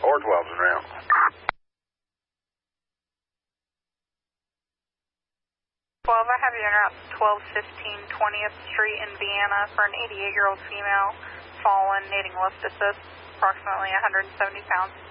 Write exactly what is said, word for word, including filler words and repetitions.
Or twelve's in route. twelve, I have you en route to twelve fifteen twentieth Street in Vienna for an eighty-eight-year-old female, fallen, needing lift assist, approximately one hundred seventy pounds.